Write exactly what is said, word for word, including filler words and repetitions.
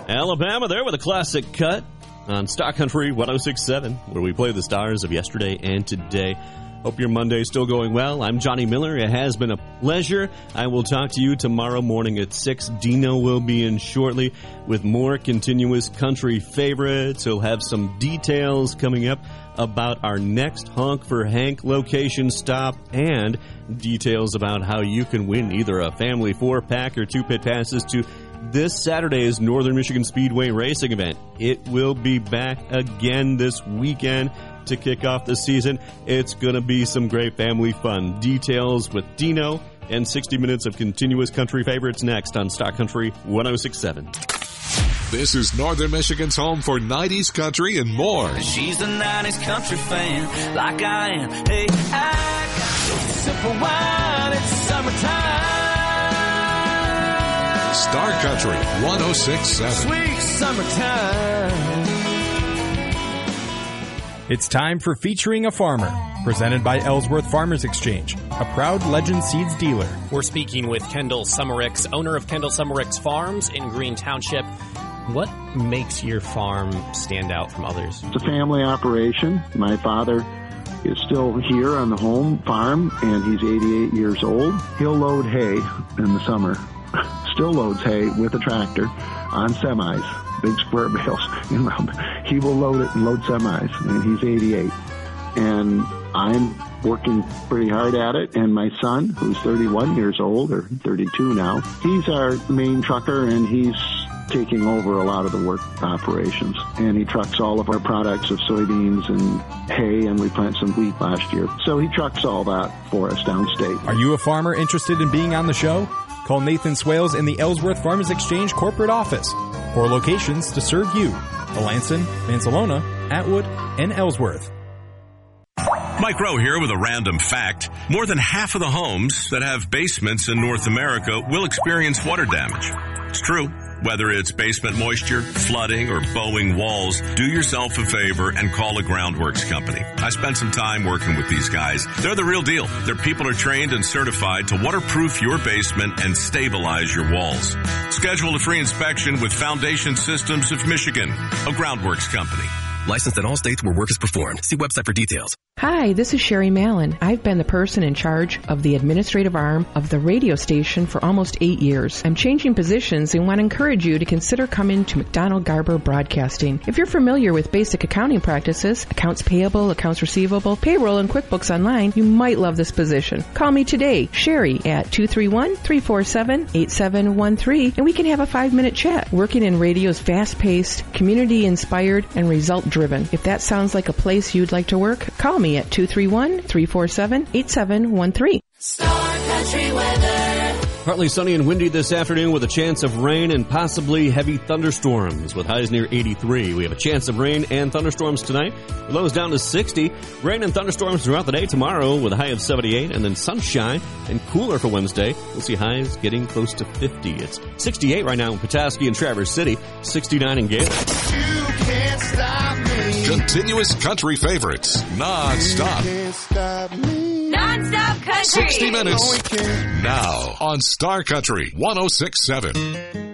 Alabama there with a classic cut on Star Country one oh six point seven, where we play the stars of yesterday and today. Hope your Monday's still going well. I'm Johnny Miller. It has been a pleasure. I will talk to you tomorrow morning at six. Dino will be in shortly with more continuous country favorites. He'll have some details coming up about our next Honk for Hank location stop and details about how you can win either a family four-pack or two-pit passes to this Saturday's Northern Michigan Speedway Racing event. It will be back again this weekend to kick off the season. It's going to be some great family fun. Details with Dino and sixty minutes of continuous country favorites next on Stock Country one oh six point seven. This is Northern Michigan's home for nineties country and more. She's a nineties country fan, like I am. Hey, I got a sip of wine, it's summertime. Star Country one oh six point seven. Sweet summertime. It's time for Featuring a Farmer, presented by Ellsworth Farmers Exchange, a proud Legend Seeds dealer. We're speaking with Kendall Summericks, owner of Kendall Summericks Farms in Green Township. What makes your farm stand out from others? It's a family operation. My father is still here on the home farm, and he's eighty-eight years old. He'll load hay in the summer. Still loads hay with a tractor on semis. Big square bales. You know, he will load it and load semis, and he's eighty-eight. And I'm working pretty hard at it, and my son, who's thirty-one years old, or thirty-two now, he's our main trucker, and he's taking over a lot of the work operations. And he trucks all of our products of soybeans and hay, and we planted some wheat last year. So he trucks all that for us downstate. Are you a farmer interested in being on the show? Call Nathan Swales in the Ellsworth Farmers Exchange corporate office. Four locations to serve you: Melanson, Mansalona, Atwood, and Ellsworth. Mike Rowe here with a random fact. More than half of the homes that have basements in North America will experience water damage. It's true. Whether it's basement moisture, flooding, or bowing walls, do yourself a favor and call a Groundworks company. I spent some time working with these guys. They're the real deal. Their people are trained and certified to waterproof your basement and stabilize your walls. Schedule a free inspection with Foundation Systems of Michigan, a Groundworks company. Licensed in all states where work is performed. See website for details. Hi, this is Sherry Mallon. I've been the person in charge of the administrative arm of the radio station for almost eight years. I'm changing positions and want to encourage you to consider coming to McDonald Garber Broadcasting. If you're familiar with basic accounting practices, accounts payable, accounts receivable, payroll, and QuickBooks Online, you might love this position. Call me today, Sherry, at two three one, three four seven, eight seven one three, and we can have a five-minute chat. Working in radio is fast-paced, community-inspired, and result-driven. If that sounds like a place you'd like to work, call me at two three one, three four seven, eight seven one three. Star Country weather. Partly sunny and windy this afternoon with a chance of rain and possibly heavy thunderstorms with highs near eighty-three. We have a chance of rain and thunderstorms tonight. Lows down to sixty. Rain and thunderstorms throughout the day tomorrow with a high of seventy-eight, and then sunshine and cooler for Wednesday. We'll see highs getting close to fifty. It's sixty-eight right now in Petoskey and Traverse City, sixty-nine in Galen. You can't stop me. Continuous country favorites, non-stop. You can't stop me. Non-stop country. sixty minutes now on Star Country one oh six point seven.